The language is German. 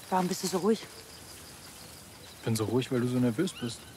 Warum bist du so ruhig? Ich bin so ruhig, weil du so nervös bist.